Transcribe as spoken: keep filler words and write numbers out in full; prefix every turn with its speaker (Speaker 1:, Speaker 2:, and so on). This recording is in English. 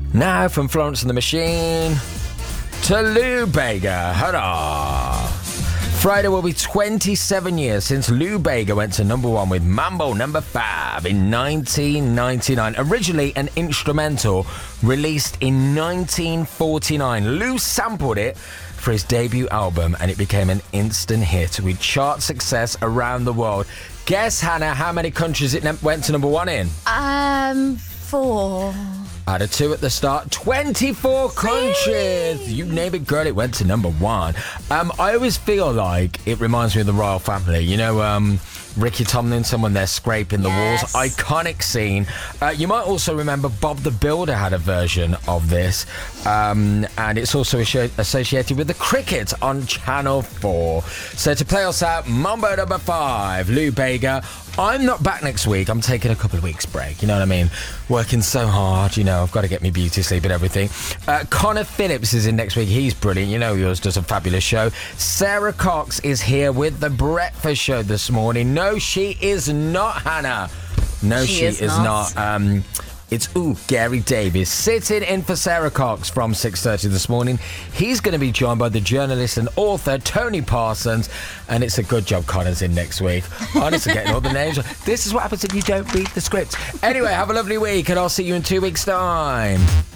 Speaker 1: Now from Florence and the Machine to Lou Bega. Hurrah! Friday will be twenty-seven years since Lou Bega went to number one with Mambo Number Five in nineteen ninety-nine. Originally an instrumental released in nineteen forty-nine. Lou sampled it for his debut album and it became an instant hit with chart success around the world. Guess, Hannah, how many countries it ne- went to number one in?
Speaker 2: Um, four.
Speaker 1: Out of two at the start, twenty-four countries.
Speaker 2: Really?
Speaker 1: You name it, girl, it went to number one. Um, I always feel like it reminds me of the royal family. You know, um, Ricky Tomlinson when they're scraping the
Speaker 2: Yes.
Speaker 1: walls. Iconic scene. Uh, you might also remember Bob the Builder had a version of this. Um, and it's also asso- associated with the cricket on Channel four. So to play us out, Mambo Number Five, Lou Bega. I'm not back next week. I'm taking a couple of weeks break. You know what I mean? Working so hard. You know, I've got to get me beauty sleep and everything. Uh, Connor Phillips is in next week. He's brilliant. You know, yours does a fabulous show. Sarah Cox is here with The Breakfast Show this morning. No, she is not, Hannah. No, she,
Speaker 2: She is
Speaker 1: is
Speaker 2: not.
Speaker 1: not. Um, it's, ooh, Gary Davies sitting in for Sarah Cox from six thirty this morning. He's going to be joined by the journalist and author Tony Parsons. And it's a good job Connor's in next week. Honestly, getting all the names. This is what happens if you don't read the script. Anyway, have a lovely week and I'll see you in two weeks' time.